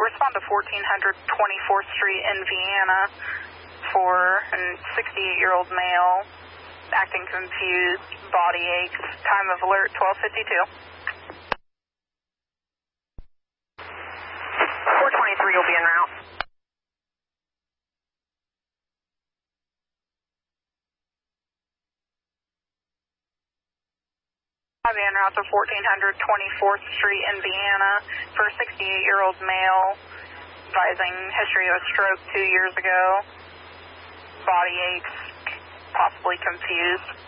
respond to 1400 24th Street in Vienna for a 68-year-old male, acting confused, body aches, time of alert 12:52. 423 will be en route. I'll be en route to 1400 24th Street in Vienna for a 68-year-old male, advising history of a stroke 2 years ago, body aches, possibly confused.